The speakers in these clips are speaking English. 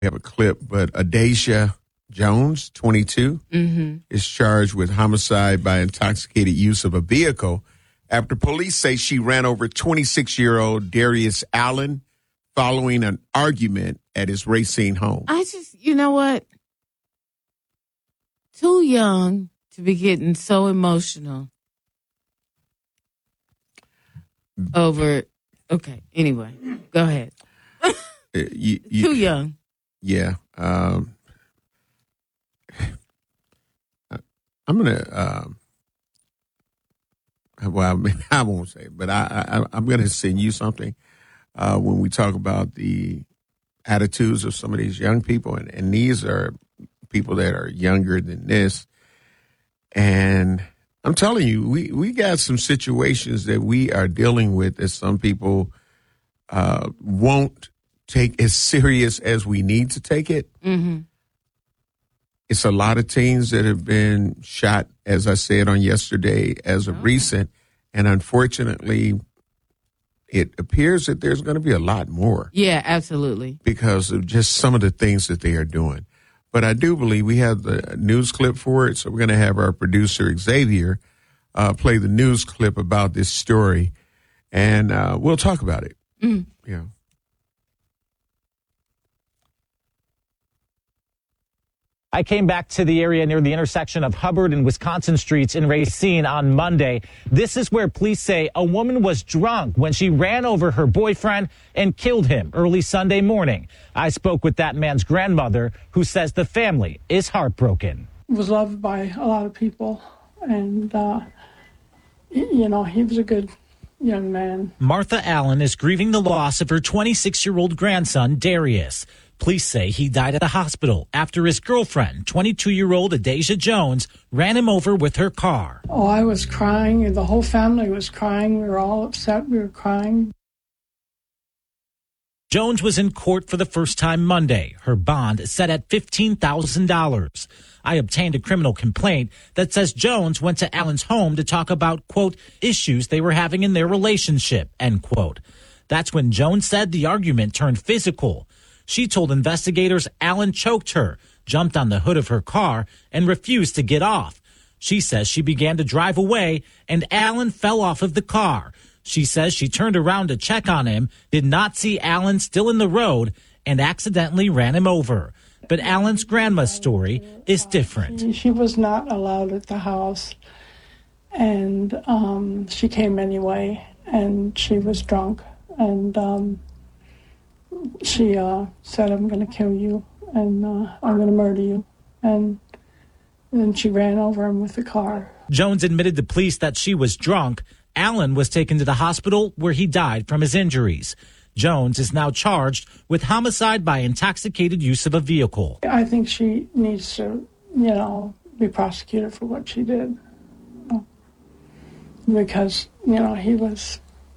We have a clip, but Adacia Jones, 22, is charged with homicide by intoxicated use of a vehicle after police say she ran over 26-year-old Darius Allen following an argument at his Racine home. You know what? Too young to be getting so emotional over. Okay, anyway, go ahead. Too young. Yeah. I'm going to, well, I won't say it, but I'm going to send you something when we talk about the attitudes of some of these young people. And these are people that are younger than this. And I'm telling you, we got some situations that we are dealing with that some people won't take as serious as we need to take it. Mm-hmm. It's a lot of teens that have been shot, as I said on yesterday, as of recent. And unfortunately, it appears that there's going to be a lot more. Yeah, absolutely. Because of just some of the things that they are doing. But I do believe we have the news clip for it. So we're going to have our producer, Xavier, play the news clip about this story. And we'll talk about it. Mm. Yeah. I came back to the area near the intersection of Hubbard and Wisconsin Streets in Racine on Monday. This is where police say a woman was drunk when she ran over her boyfriend and killed him early Sunday morning. I spoke with that man's grandmother, who says the family is heartbroken. He was loved by a lot of people, and, he was a good young man. Martha Allen is grieving the loss of her 26-year-old grandson, Darius. Police say he died at the hospital after his girlfriend, 22-year-old Adacia Jones, ran him over with her car. Oh, I was crying. The whole family was crying. We were all upset. We were crying. Jones was in court for the first time Monday. Her bond set at $15,000. I obtained a criminal complaint that says Jones went to Allen's home to talk about, quote, issues they were having in their relationship, end quote. That's when Jones said the argument turned physical. She told investigators Allen choked her, jumped on the hood of her car, and refused to get off. She says she began to drive away, and Allen fell off of the car. She says she turned around to check on him, did not see Allen still in the road, and accidentally ran him over. But Allen's grandma's story is different. She was not allowed at the house, and she came anyway, and she was drunk, and she said, I'm going to kill you, and I'm going to murder you. And then she ran over him with the car. Jones admitted to police that she was drunk. Allen was taken to the hospital where he died from his injuries. Jones is now charged with homicide by intoxicated use of a vehicle. I think she needs to, be prosecuted for what she did. Because, he was...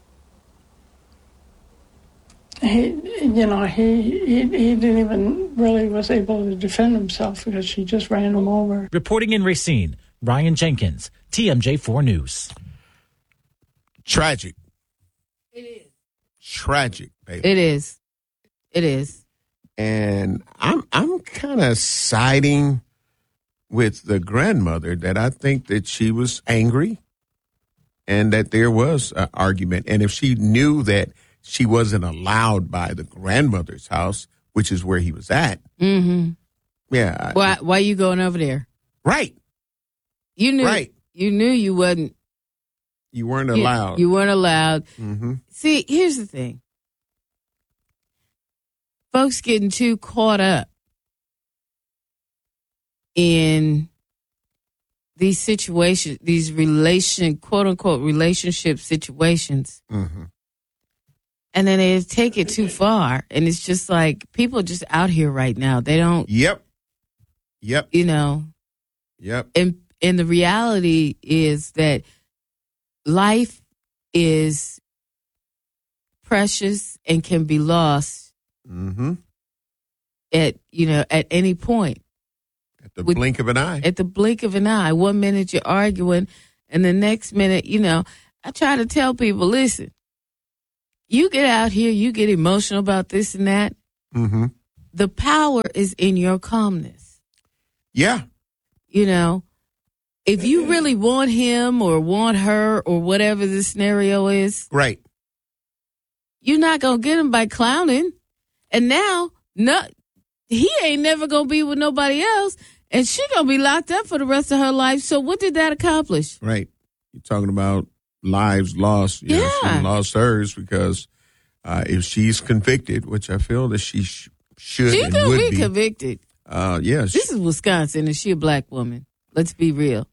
He didn't even really was able to defend himself because she just ran him over. Reporting in Racine, Ryan Jenkins, TMJ4 News. Tragic. It is. Tragic, baby. It is. It is. And I'm kind of siding with the grandmother that I think that she was angry and that there was an argument. And if she knew that she wasn't allowed by the grandmother's house, which is where he was at. Mm-hmm. Yeah. Why you going over there? Right. You knew. Right. You knew you wasn't. You weren't allowed. You weren't allowed. Mm-hmm. See, here's the thing. Folks getting too caught up in these situations, these quote unquote relationship situations. Mm-hmm. And then they take it too far. And it's just like people just out here right now. They don't. Yep. Yep. And the reality is that life is precious and can be lost at any point. At the blink of an eye. At the blink of an eye. 1 minute you're arguing, and the next minute, I try to tell people, listen, you get out here, you get emotional about this and that. Mm-hmm. the power is in your calmness. Yeah. You know, if you really want him or want her or whatever the scenario is, Right. you're not going to get him by clowning. And now, he ain't never going to be with nobody else. And she going to be locked up for the rest of her life. So what did that accomplish? Right. You're talking about lives lost. You know, she lost hers because if she's convicted, which I feel that she should She and could would be be convicted. Yes. This is Wisconsin, and she a black woman. Let's be real.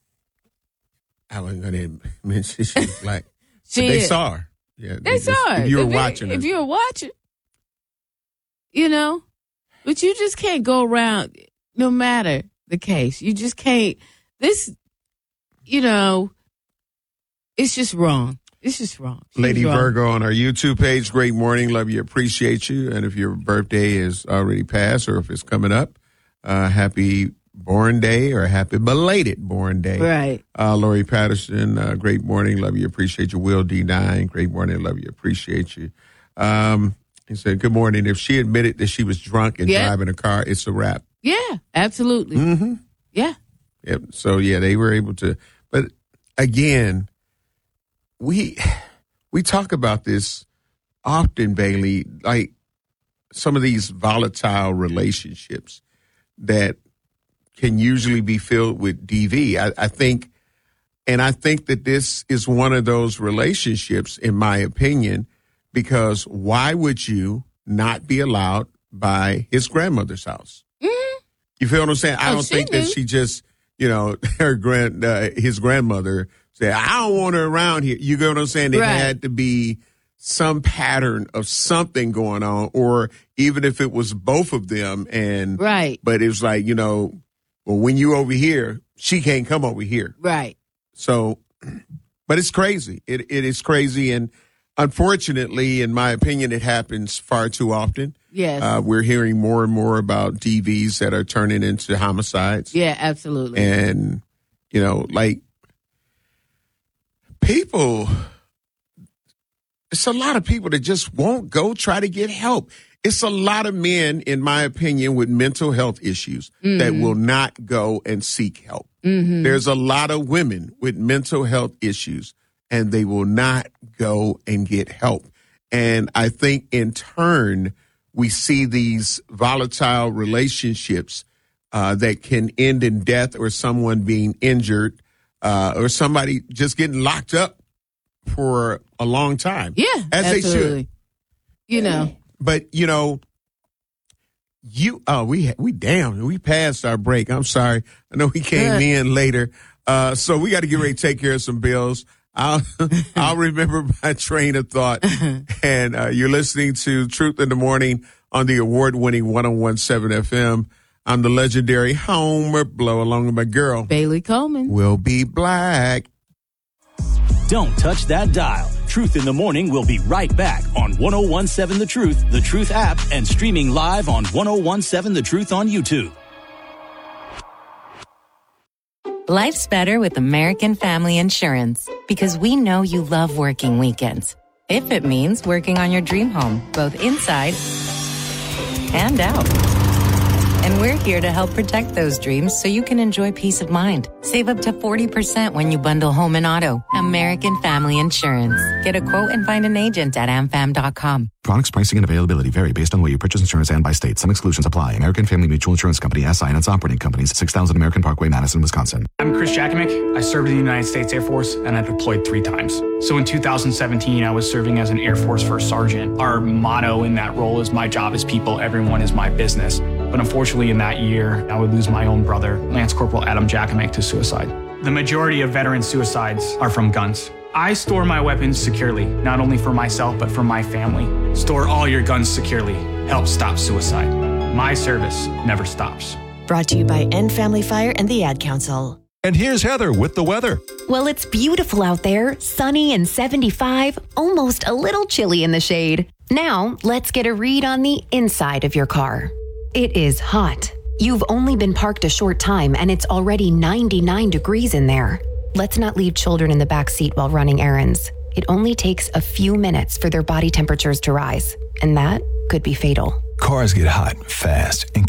I wasn't going to mention she was black. She But they is. saw her. Yeah, They saw her. If you were watching her. If you were watching, you know, but you just can't go around, no matter the case. You just can't. This, you know, it's just wrong. It's just wrong. She's Lady wrong. Virgo on our YouTube page. Great morning. Love you. Appreciate you. And if your birthday is already passed or if it's coming up, happy born day or happy belated born day. Right. Lori Patterson, great morning. Love you. Appreciate you. Will D9, great morning. Love you. Appreciate you. He said, good morning. If she admitted that she was drunk and driving a car, it's a wrap. Yeah, absolutely. Mm-hmm. Yeah. Yep. So, yeah, they were able to. But, again, we talk about this often, Bailey, like some of these volatile relationships that can usually be filled with DV. I think that this is one of those relationships, in my opinion, because why would you not be allowed by his grandmother's house? Mm-hmm. You feel what I'm saying? I don't she think that knew. she just, his grandmother said, I don't want her around here. You get what I'm saying? There had to be some pattern of something going on, or even if it was both of them. And but it was like, well, when you over here, she can't come over here. Right. So, but it's crazy. It is crazy. And unfortunately, in my opinion, it happens far too often. Yes. We're hearing more and more about DVs that are turning into homicides. Yeah, absolutely. And, like people, it's a lot of people that just won't go try to get help. It's a lot of men, in my opinion, with mental health issues that will not go and seek help. Mm-hmm. There's a lot of women with mental health issues and they will not go and get help. And I think in turn, we see these volatile relationships that can end in death or someone being injured or somebody just getting locked up for a long time. Yeah, as absolutely. They should. But, we passed our break. I'm sorry. I know we came in later. So we got to get ready to take care of some bills. I'll remember my train of thought. And you're listening to Truth in the Morning on the award-winning 101.7 FM. I'm the legendary Homer Blow, along with my girl, Bailey Coleman. Will Be Black. Don't touch that dial. Truth in the Morning will be right back on 101.7 The Truth app, and streaming live on 101.7 The Truth on YouTube. Life's better with American Family Insurance because we know you love working weekends. If it means working on your dream home, both inside and out. And we're here to help protect those dreams so you can enjoy peace of mind. Save up to 40% when you bundle home and auto. American Family Insurance. Get a quote and find an agent at amfam.com. Products, pricing, and availability vary based on where you purchase insurance and by state. Some exclusions apply. American Family Mutual Insurance Company, SI, and its operating companies, 6000 American Parkway, Madison, Wisconsin. I'm Chris Jakovic. I served in the United States Air Force, and I deployed 3 times. So in 2017, I was serving as an Air Force First Sergeant. Our motto in that role is, my job is people, everyone is my business. But unfortunately, in that year, I would lose my own brother, Lance Corporal Adam Jakovic, to suicide. The majority of veteran suicides are from guns. I store my weapons securely, not only for myself, but for my family. Store all your guns securely. Help stop suicide. My service never stops. Brought to you by End Family Fire and the Ad Council. And here's Heather with the weather. Well, it's beautiful out there, sunny and 75, almost a little chilly in the shade. Now, let's get a read on the inside of your car. It is hot. You've only been parked a short time and it's already 99 degrees in there. Let's not leave children in the back seat while running errands. It only takes a few minutes for their body temperatures to rise, and that could be fatal. Cars get hot fast and